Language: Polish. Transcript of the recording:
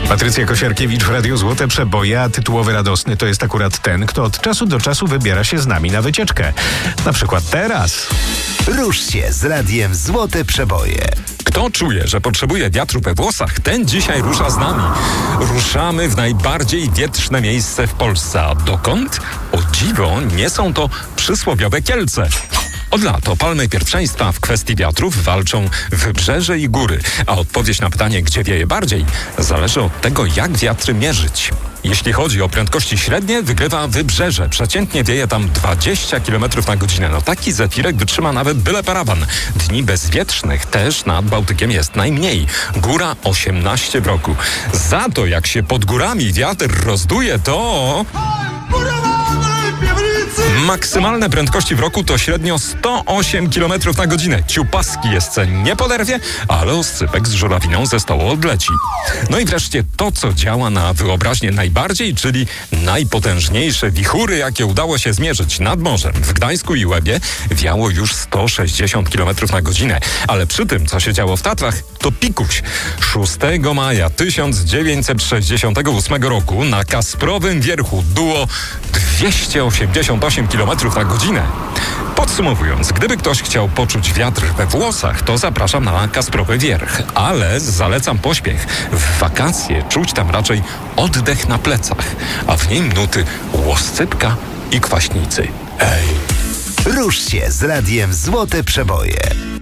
Patrycja Kosiarkiewicz w Radiu Złote Przeboje, a tytułowy radosny to jest akurat ten, kto od czasu do czasu wybiera się z nami na wycieczkę. Na przykład teraz. Rusz się z Radiem Złote Przeboje. Kto czuje, że potrzebuje wiatru we włosach, ten dzisiaj rusza z nami. Ruszamy w najbardziej wietrzne miejsce w Polsce. A dokąd? O dziwo, nie są to przysłowiowe Kielce. Od lat o palmę pierwszeństwa w kwestii wiatrów walczą wybrzeże i góry, a odpowiedź na pytanie, gdzie wieje bardziej, zależy od tego, jak wiatry mierzyć. Jeśli chodzi o prędkości średnie, wygrywa wybrzeże. Przeciętnie wieje tam 20 km na godzinę. No taki zefirek wytrzyma nawet byle parawan. Dni bezwietrznych też nad Bałtykiem jest najmniej. Góra 18 w roku. Za to jak się pod górami wiatr rozduje, to... Maksymalne prędkości w roku to średnio 108 km na godzinę. Ciupaski jeszcze nie poderwie, ale oscypek z żurawiną ze stołu odleci. No i wreszcie to, co działa na wyobraźnię najbardziej, czyli najpotężniejsze wichury, jakie udało się zmierzyć nad morzem. W Gdańsku i Łebie wiało już 160 km na godzinę, ale przy tym, co się działo w Tatrach, to pikuś. 6 maja 1968 roku na Kasprowym Wierchu duło 288 km na godzinę. Podsumowując, gdyby ktoś chciał poczuć wiatr we włosach, to zapraszam na Kasprowy Wierch, ale zalecam pośpiech. W wakacje czuć tam raczej oddech na plecach, a w nim nuty łoscypka i kwaśnicy. Ej! Rusz się z Radiem Złote Przeboje.